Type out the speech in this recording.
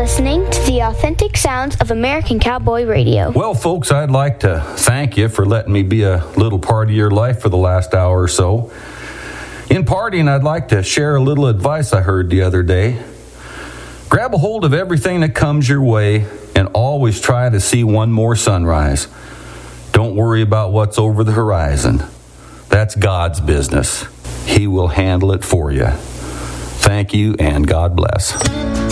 listening to the authentic sounds of American Cowboy Radio. Well, folks, I'd like to thank you for letting me be a little part of your life for the last hour or so. In parting, I'd like to share a little advice I heard the other day. Grab a hold of everything that comes your way and always try to see one more sunrise. Don't worry about what's over the horizon. That's God's business. He will handle it for you. Thank you, and God bless.